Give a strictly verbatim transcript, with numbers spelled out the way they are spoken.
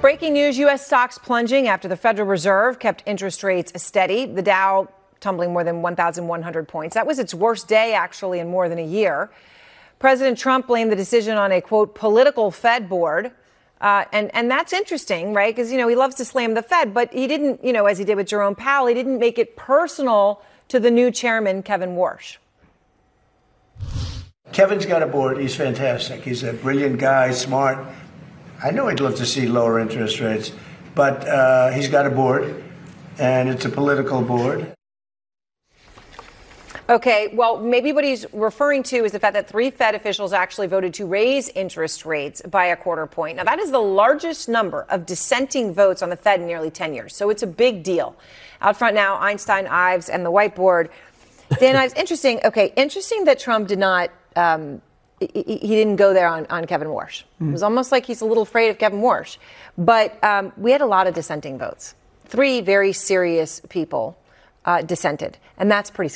Breaking news, U S stocks plunging after the Federal Reserve kept interest rates steady. The Dow tumbling more than one thousand one hundred points. That was its worst day, actually, in more than a year. President Trump blamed the decision on a, quote, political Fed board. Uh, and, and that's interesting, right? Because, you know, he loves to slam the Fed, but he didn't, you know, as he did with Jerome Powell, he didn't make it personal to the new chairman, Kevin Warsh. Kevin's got a board. He's fantastic. He's a brilliant guy, smart. I know he'd love to see lower interest rates, but uh, he's got a board, and it's a political board. Okay, well, maybe what he's referring to is the fact that three Fed officials actually voted to raise interest rates by a quarter point. Now, that is the largest number of dissenting votes on the Fed in nearly ten years, so it's a big deal. Out front now, Einstein, Ives, and the whiteboard. Dan Ives, interesting. Okay, interesting that Trump did not, um, he, he didn't go there on, on Kevin Warsh. Mm. It was almost like he's a little afraid of Kevin Warsh. But um, we had a lot of dissenting votes. Three very serious people uh, dissented, and that's pretty